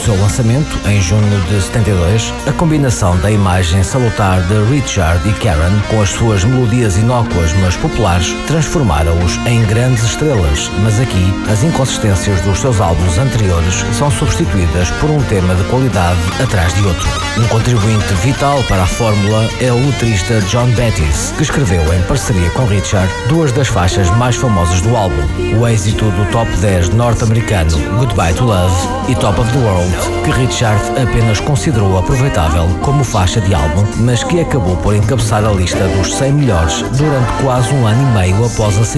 seu lançamento, em junho de 72, a combinação da imagem salutar de Richard e Karen com as suas melodias inócuas mas populares transformaram-os em grandes estrelas, mas aqui as inconsistências dos seus álbuns anteriores são substituídas por um tema de qualidade atrás de outro. Um contribuinte vital para a fórmula é o letrista John Bettis, que escreveu em parceria com Richard duas das faixas mais famosas do álbum, o êxito do Top 10 norte-americano Goodbye to Love e Top of the World, que Richard apenas considerou aproveitável como faixa de álbum, mas que acabou por encabeçar a lista dos 100 melhores durante quase um ano e meio após a saída.